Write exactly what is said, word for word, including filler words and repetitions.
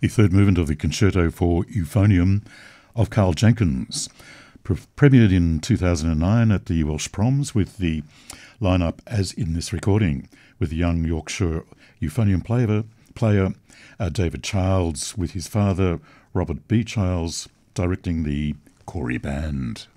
the third movement of the Concerto for Euphonium of Carl Jenkins, pre- premiered in two thousand nine at the Welsh Proms with the lineup as in this recording, with the young Yorkshire euphonium player, player uh, David Childs, with his father Robert B. Childs directing the Corey Band.